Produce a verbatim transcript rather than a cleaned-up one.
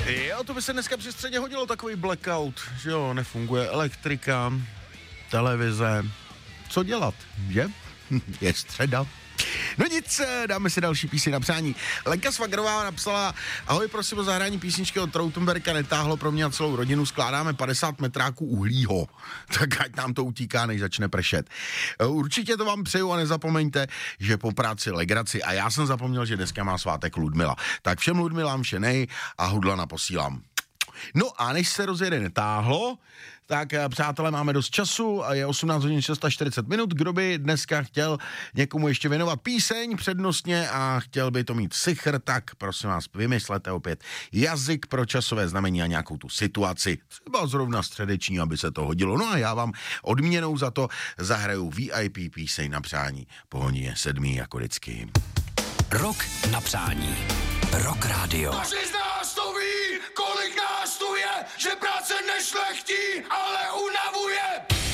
Jo, to by se dneska při středě hodilo, takový blackout, že jo, nefunguje elektrika, televize, co dělat, že? Je středa. No nic, dáme si další písni na přání. Lenka Svagrová napsala: ahoj, prosím o zahrání písničky od Trautenberga netáhlo pro mě a celou rodinu, skládáme padesát metráků uhlího. Tak ať nám to utíká, než začne pršet. Určitě to vám přeju a nezapomeňte, že po práci legraci. A já jsem zapomněl, že dneska má svátek Ludmila. Tak všem Ludmilám všenej a hudlana posílám. No a než se rozjede netáhlo, tak přátelé, máme dost času a je osmnáct hodin čtyřicet minut. Kdo by dneska chtěl někomu ještě věnovat píseň přednostně a chtěl by to mít sichr, tak prosím vás, vymyslete opět jazyk pro časové znamení a nějakou tu situaci, třeba zrovna středeční, aby se to hodilo. No a já vám odměnou za to zahraju V I P píseň na přání po hodině sedmý jako vždycky. Rok na přání. Rock Radio. Každý z nás to ví, kolik nás tu je, že práce nešlechtí, ale unavuje.